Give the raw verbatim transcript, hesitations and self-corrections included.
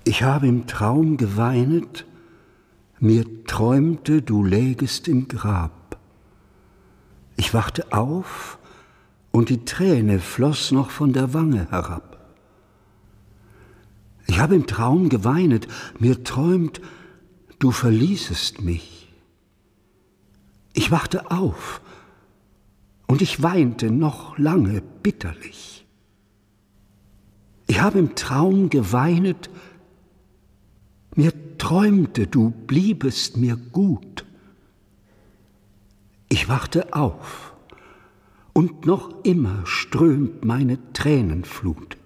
Ich habe im Traum geweinet, mir träumte, du lägest im Grab. Ich wachte auf, und die Träne floss noch von der Wange herab. Ich habe im Traum geweinet, mir träumt, du verließest mich. Ich wachte auf, und ich weinte noch lange bitterlich. Ich habe im Traum geweinet, mir träumte, du bliebest mir gut. Ich wachte auf, und noch immer strömt meine Tränenflut.